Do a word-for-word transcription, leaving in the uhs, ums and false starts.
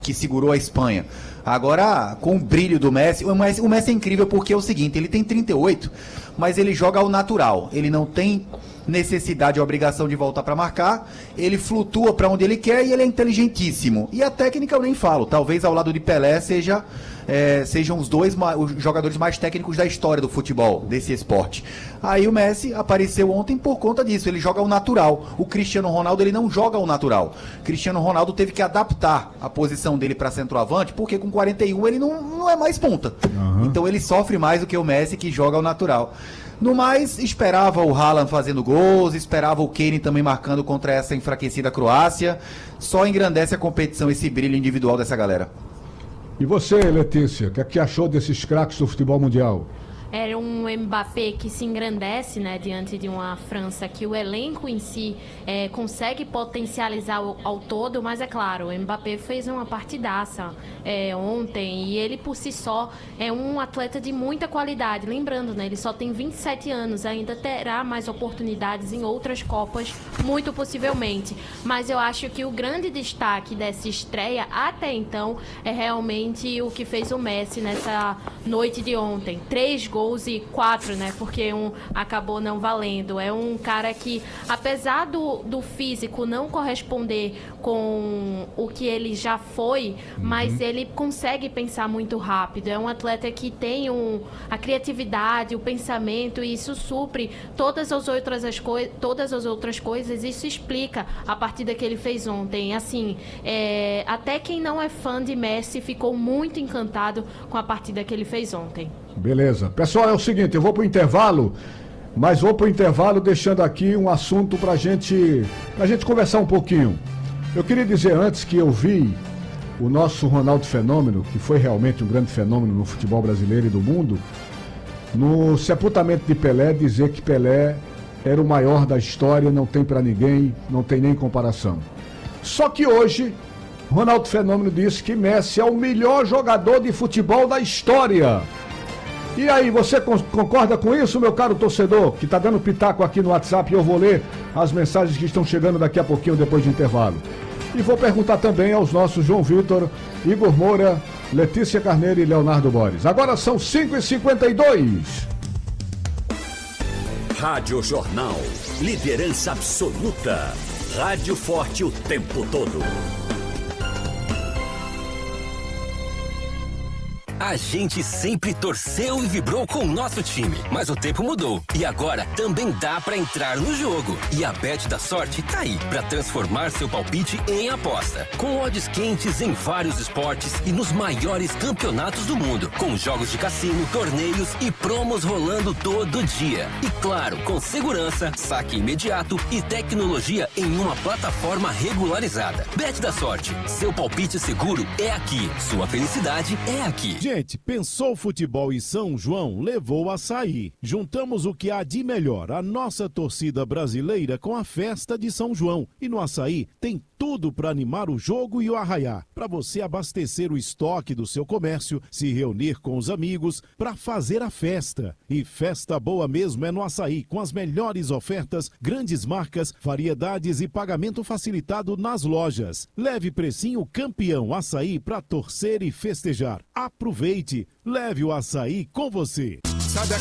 que segurou a Espanha. Agora, com o brilho do Messi, o Messi, o Messi é incrível porque é o seguinte, ele tem trinta e oito, mas ele joga ao natural, ele não tem necessidade ou obrigação de voltar para marcar, ele flutua para onde ele quer e ele é inteligentíssimo. E a técnica eu nem falo, talvez ao lado de Pelé seja, é, sejam os dois os jogadores mais técnicos da história do futebol, desse esporte. Aí o Messi apareceu ontem por conta disso, ele joga ao natural. O Cristiano Ronaldo ele não joga ao natural. Cristiano Ronaldo teve que adaptar a posição dele para centroavante, porque com quarenta e um ele não, não é mais ponta. Uhum. Então ele sofre mais do que o Messi, que joga ao natural. No mais, esperava o Haaland fazendo gols, esperava o Kane também marcando contra essa enfraquecida Croácia. Só engrandece a competição esse brilho individual dessa galera. E você, Letícia, o que é que achou desses craques do futebol mundial? Era um Mbappé que se engrandece, né, diante de uma França que o elenco em si é, consegue potencializar ao, ao todo, mas é claro, o Mbappé fez uma partidaça é, ontem e ele por si só é um atleta de muita qualidade. Lembrando, né, ele só tem vinte e sete anos, ainda terá mais oportunidades em outras Copas, muito possivelmente. Mas eu acho que o grande destaque dessa estreia até então é realmente o que fez o Messi nessa noite de ontem. Três gols e quatro, né? Porque um acabou não valendo. É um cara que, apesar do, do físico não corresponder com o que ele já foi, uhum. mas ele consegue pensar muito rápido. É um atleta que tem um, a criatividade, o pensamento, e isso supre todas as outras, as coi- todas as outras coisas. Isso explica a partida que ele fez ontem. Assim, é, até quem não é fã de Messi ficou muito encantado com a partida que ele fez ontem. Beleza. Pessoal, é o seguinte, eu vou pro intervalo, mas vou pro intervalo deixando aqui um assunto pra gente, pra gente conversar um pouquinho. Eu queria dizer antes que eu vi o nosso Ronaldo Fenômeno, que foi realmente um grande fenômeno no futebol brasileiro e do mundo, no sepultamento de Pelé, dizer que Pelé era o maior da história, não tem pra ninguém, não tem nem comparação. Só que hoje, Ronaldo Fenômeno disse que Messi é o melhor jogador de futebol da história. E aí, você concorda com isso, meu caro torcedor, que está dando pitaco aqui no WhatsApp, e eu vou ler as mensagens que estão chegando daqui a pouquinho, depois do intervalo. E vou perguntar também aos nossos João Vitor, Igor Moura, Letícia Carneiro e Leonardo Borges. Agora são cinco e cinquenta e dois. Rádio Jornal, liderança absoluta. Rádio forte o tempo todo. A gente sempre torceu e vibrou com o nosso time, mas o tempo mudou e agora também dá pra entrar no jogo. E a Bet da Sorte tá aí pra transformar seu palpite em aposta, com odds quentes em vários esportes e nos maiores campeonatos do mundo, com jogos de cassino, torneios e promos rolando todo dia. E claro, com segurança, saque imediato e tecnologia em uma plataforma regularizada. Bet da Sorte, seu palpite seguro é aqui, sua felicidade é aqui. Gente, pensou futebol em São João, levou o Açaí. Juntamos o que há de melhor, a nossa torcida brasileira com a festa de São João. E no Açaí tem tudo para animar o jogo e o arraiá. Para você abastecer o estoque do seu comércio, se reunir com os amigos, para fazer a festa. E festa boa mesmo é no Açaí, com as melhores ofertas, grandes marcas, variedades e pagamento facilitado nas lojas. Leve precinho campeão Açaí para torcer e festejar. Aproveite, leve o Açaí com você.